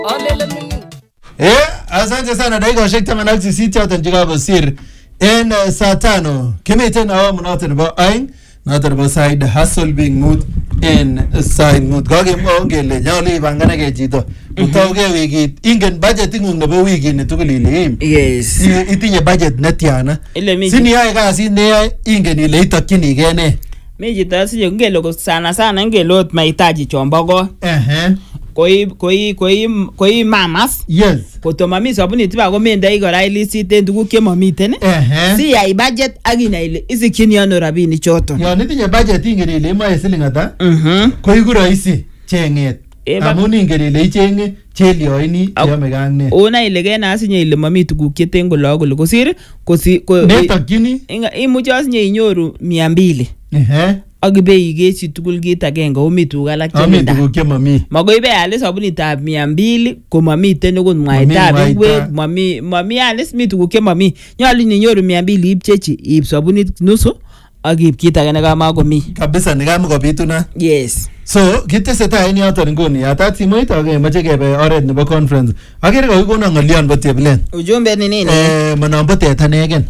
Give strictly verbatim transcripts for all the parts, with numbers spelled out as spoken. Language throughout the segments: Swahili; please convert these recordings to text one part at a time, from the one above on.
Eh, asante sana dakika shek taman ak sisit choton chekakosir en uh, saa tano kimiten awamu noton nebo aeng noton nebo side hustle being mood en uh, side mood kakemwaun kele nyolu ipanganage chito utauge wikit ingen budget ingung nebo wikini tugul ile im Yes. itinye budget netiana siniyae kasit neyae ingen ile itokyinige ne Mi chito asinye ngele sana sana ngele ot mahitaji chombo ko ehe koi koi koi koi mamas yes kotomami sabunit ba komendai kora ilisit en tuguk chemomiten ehe si yai budget akina ile isikyini ano rabinik choton yon itinye budget ingen ile imoe siling ata mhm koiku rahisi chenget amun ingen ile ichenge chelioini yomege ak ne ona ile kena asinye ile mami tuguk cheten kolo kole kosir kosi netokyini imuche asinye inyoru mia mbili ehe akibei kechi tugul kit agenge omi tuguk alak cheminda tuguk chemami makoi beale sabunitab mia mbili komamiten okot mwaitab ingwek mami mami alis mi tuguk chemami nyolu inyoru mia mbili ipchechi iib sabunit nusu akiib kit age nekamakomi kabisa nekamakobituna yes so kitesetai en yoton nguni yatat simoit akemoche kebe oret nebo conference akere kakikonon ng'olyon bo tebilen ujumbe ni nini eh manombo teta negen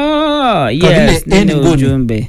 oh yes en nguni ujumbe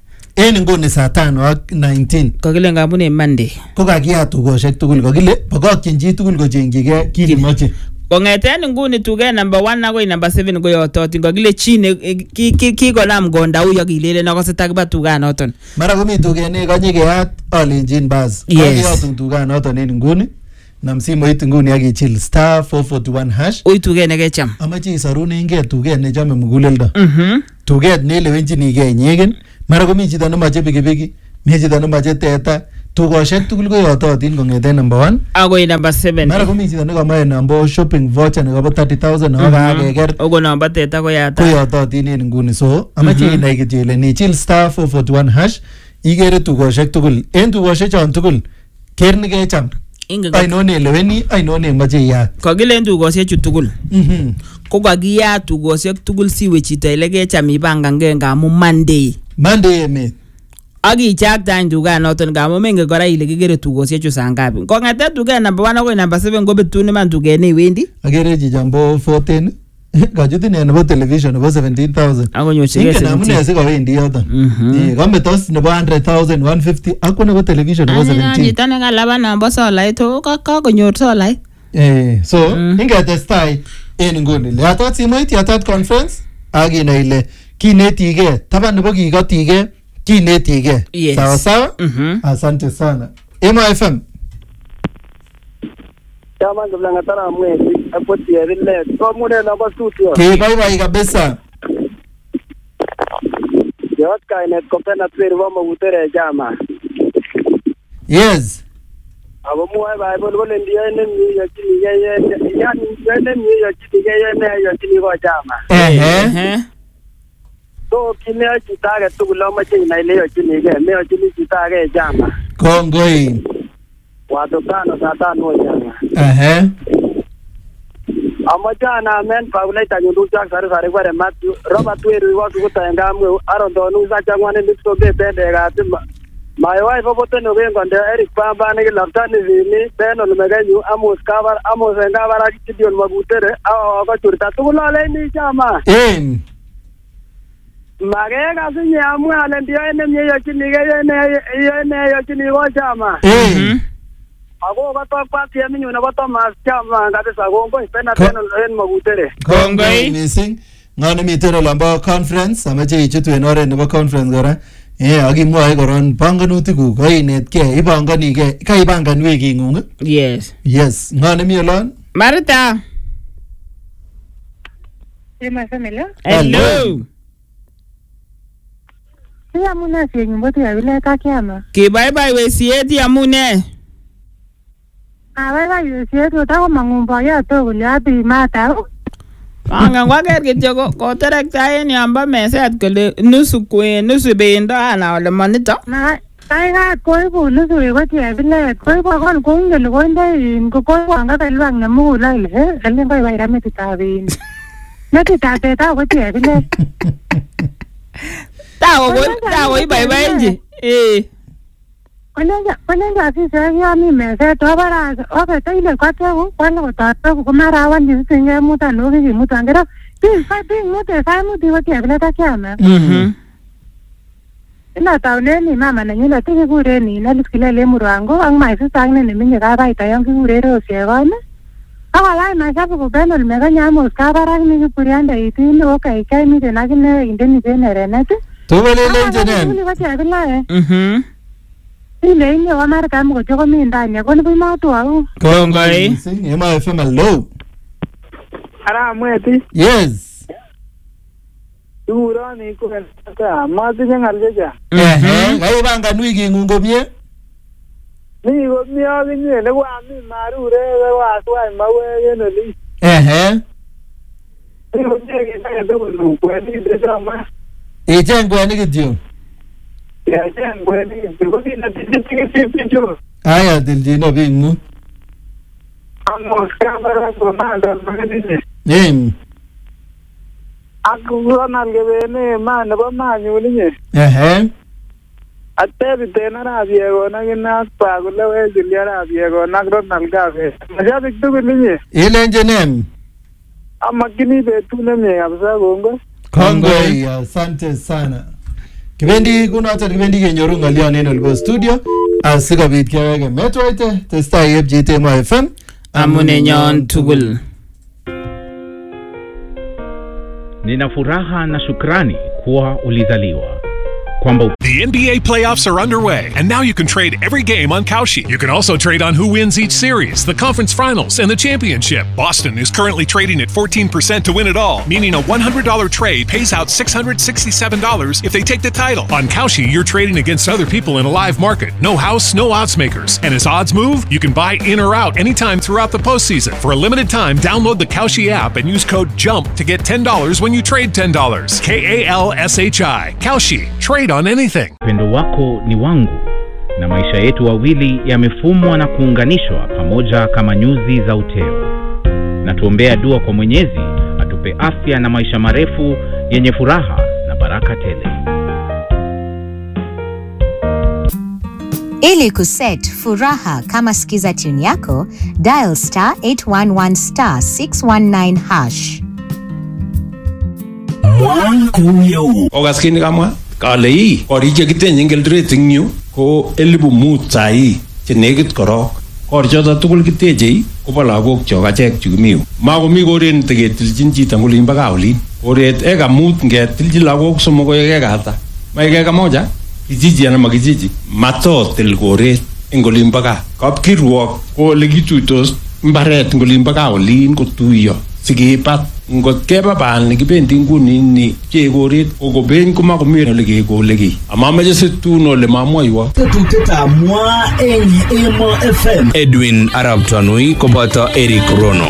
en nguni saa tano ak nineteen kakile ngamun en Monday ko kakiyat tugoshek tugul kakile bokokyin chi tugul kochengyige kit nemoche kong'eten nguni tuget number one akoi number seven koyototin kakile chi ne kikonam kondau akilelen akose takiba tuganoton mara komi tuget nekonye keyat alenjin bas kakiyotun tuganoton en nguni nam simoit nguni akichil star four forty-one hash ui tuget nekecham amache isorunenge tuget nechome muguleldo mhm tuget nelewenjinige inyegen mara komi chito nemoche pikipiki mi chito nemoche teta tugoshek tugul koyototin kong'eten number one akoi number seven mara komi chito nekomoe nombo shopping voucher nekobo thirty thousand ako kakeker oko nombo teta koyata koyototin en nguni so amache inai kityo ile nichil star four forty-one hash ikere tugoshek tugul en tugoshek chon tugul ker nekecham ainon eleweni ainon nemoche iyat kakile en tugoshechu tugul mhm ko kakiyat tugoshek tugul siwe chito ile kecham ipangange ngamun Monday Monday emet akichakta any tuganoton ngamun mengen kora ile kikere tugoshechu saa ngapi kong'eten tuget number one akoi number seven kobetun iman tuget neiwendi akere chichambo fourteen kachutin en nebo television nebo seventeen thousand akonyorchigei ingen amune sikowendi yoton kametos nebo one hundred thousand one fifty akwo nebo television nebo seventeen chito nekalaba nombo solait kakonyor solait eh so ingetestai en nguni yatat simoit yatat conference akinai ile kinetige taban nebo kikotige kinetige sawa sawa asante sana Emo F M Chama Mlangatara mwezi apoti ile komune namba studio kibaibai kabisa yot kainet kopena twiri wa mabutere jama yes abo muai bai bol bol ndiye ne mi yakini yeye yani ne mi yakini yeye ne yakini ko jama eh eh so kile chitage tugula mache ina ile yakini ge me yakini chitage jama kongoi watu tano saa tano jama eh amajana men paula tanyundu chak sare sare kware Matthew Robert weru wa kutanga mwe arondonu za changwane nipso be bende gatima my wife obote no ben konde Eric Pamba ne laptani vini beno lumeganyu amos cover amos ngabara kidion magutere awa ko turta tugulale ni chama em magega sinye amwa ale ndio ene mye yokinige yene yene yokini ko chama em ako bato pati yaminyu na bato mas chama kabisa gongo ipena beno en magutere kongoi missing ngane mitero lambo conference amache ichutu en oret nebo conference kora eh akimwoe koron panganutikuk koinetkei ipanganigei kaipangan wiking'ung yes yes ngane mi olon Marita Ema Samela hello Sia muna si nyumbote ya vile kakiama kibaibai we sieti amune Awe ba yusieti utako mangumba ya to kule api mata Anga waker kityo koterektaen yamba meset kole nusu kwen nusu bendo ana ole monito Ma kai ka koibu nusu weko ya vile koibu kon kongel konde in ko koibu anga kalwang na mu la ile kalen koi bai rameti tabin Nati tate ta ko ya vile Tawo ko tawo ibaibai nje eh Kolenja kolenja sisi yami meset obara obeta ile kwatego kwalo kotata kumara awan disinge muta no ki muta ngera tin fa tin muta fa muti wati agleta kyama. Mhm. Ina tauneni mama na nyula tiki kureni na liskile le murango ang maisi sangne ni minye kaba itayang ki kurero siegone. Ako lai masabu kubeno lumega nyamo uskabara ni kipurianda itini oka ikai mite nakine indeni zene renete. Tubele lenje nen. Uli wati agla eh. Mhm. Ile inye wamara kamu kuchoko mindanya koni kumautu wau. Kongoi. Ema F M hello. Ara mweti. Yes. Urani ko ka matinye ngaljeja. Eh, ngai banga nwiki ngungomie. Ni go mi aginye le wa mi marure le wa swai mawe yeno li. Eh. Ni go je ke sa do lu ko ni de sama. E jengo ni kityo. Ya jen go ni go ni na de de ke picho. Aya diljino bingu. Amos kamera ko na da magazine. Em. Aku ronal ke bene man ba manyu ni. Eh. Atte bitena na biego na gina pa ko le we Julia na biego na ronal ga be. Maja biktu ko ni. E lenje nen. Amakini betu na me absa gongo. Kongoi, asante sana. Kibendi kunoto kibendi kenyoru ng'olyo en olbo studio asikobit keweke metwaite testai yepchit Emo F M amunenyon tugul. Nina furaha na shukrani kuwa ulizaliwa. The N B A playoffs are underway, and now you can trade every game on Kalshi. You can also trade on who wins each series, the conference finals, and the championship. Boston is currently trading at fourteen percent to win it all, meaning a one hundred dollars trade pays out six hundred sixty-seven dollars if they take the title. On Kalshi, you're trading against other people in a live market. No house, no odds makers. And as odds move, you can buy in or out anytime throughout the postseason. For a limited time, download the Kalshi app and use code JUMP to get ten dollars when you trade ten dollars. K A L S H I. Kalshi. Trade on anything. Upendo wako ni wangu, na maisha yetu wawili yamefumwa na kuunganishwa pamoja kama nyuzi za uteo. Na tuombea dua kwa Mwenyezi atupe afya na maisha marefu yenye furaha na baraka tele. Ili kuset furaha kama sikiza tune yako, dial star eight one one star six one nine hash. Ogaskini kama kale yi kori che kitenye ngel rating new ko elibu mut sai che negit korok kor choto tugul kiteje ko bo lagok chok achek chu kimiu mago mi koren tegetilchin chito ngulin baka olin koret eka mut ngetilchi lagok somok eka ata maike kamoja kijiji ana makijiji matotil koret ngulin baka kapkirwok ko legituitos mbaret ngulin baka olin kotuiyo sikipat ngot keba bal ni kibendi nguni ni chegoret ogoben kuma komiro lege golegi amameje setuno le mamoywa tetuteta mwa en Emo F M. Edwin Arab Tanui koboto Eric Rono.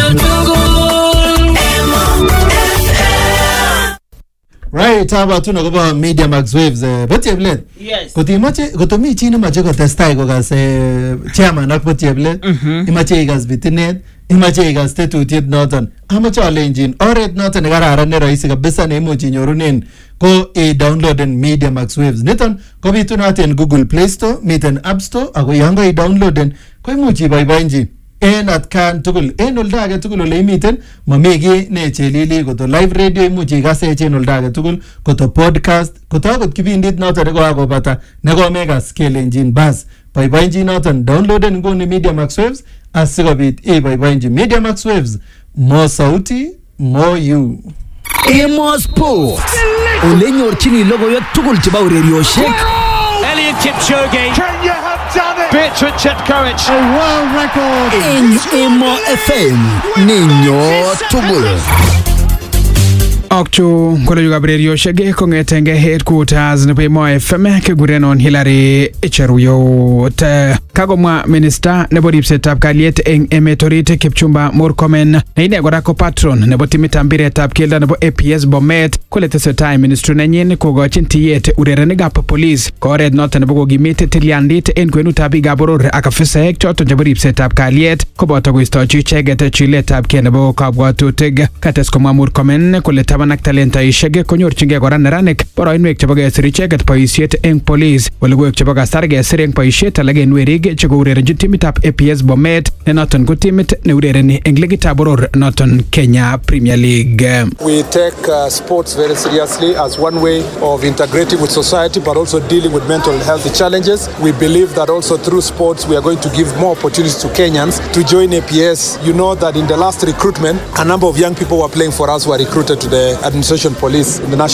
Right, haba tuna koba Media Max Waves Botieblet. Yes. Kotimache kotomi chini mache kotestai kokas chairman ak Botieblet. Imache ikas bitinet, imache ikas tetutiet noton. Amache alenjin oret noton nekararan ne rahisi kabisa neimuch inyorunen ko i-downloaden Media Max Waves. Niton ko bitunat en Google Play Store, miten App Store, ako yon ko i-downloaden ko imuch iboiboenji en atkan tugul en olda age tugul ole imiten mami ki ne chelili koto live radio imuch ikase en olda age tugul koto podcast koto akot kibindit noton ne kokakobata ne komekas kelenjin bas boiboenji noton downloaden nguni Media Max Waves asikobit iboiboenji Media Max Waves, more sauti more you. Emo Sport ole nyorchini logoiwek tugul chebo urerioshek. Elliot Kipchoge, can you have done it? Bertrand Chetkovich, a world record in Emo F M. Ninyo tugul. Okchu kolo yuga brerioshek kongetenge headquarters nebo Emo F M kekurenon Hillary Cheruyot. Kagomwa minister nebo ripsetab kalyet eng emet orit Kipchumba Murkomen ne ine kora ko patron nebo timitab mpiretab keldo nebo A P S Bomet kole tesetai ministry nenyin kokochin tiyet urerenikab police ko oret noton nebo kokimit tilyandit en kwenutab biikab boror ak afisaek choton chebo ripsetab kalyet koboto koistochi icheket chiletab kei nebo kabwatutik. Kates komwa Murkomen kole taban ak talentaishek konyorchingei kora neranik boroinwek chebo kesir icheket boisiet eng police. Walegoek chebo kasar kesir eng boisiet alak en werik chekourerenchi timitab A P S Bomet ne noton ko timit neurereni eng ligitab boror noton Kenya Premier League. We take uh, sports very seriously as one way of integrating with society but also dealing with mental health challenges. We believe that also through sports we are going to give more opportunities to Kenyans to join A P S. You know that in the last recruitment a number of young people were playing for us who were recruited to the administration police in the national